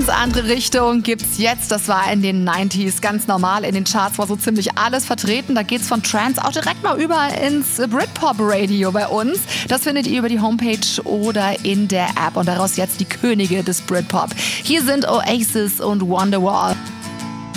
ganz andere Richtung gibt's jetzt. Das war in den 90s ganz normal. In den Charts war so ziemlich alles vertreten. Da geht's von Trance auch direkt mal über ins Britpop-Radio bei uns. Das findet ihr über die Homepage oder in der App. Und daraus jetzt die Könige des Britpop. Hier sind Oasis und Wonderwall.